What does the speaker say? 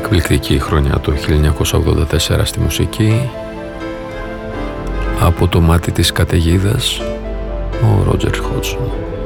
Εκπληκτική χρονιά το 1984 στη μουσική. Από το μάτι της καταιγίδας, ο Ρότζερ Χότσον.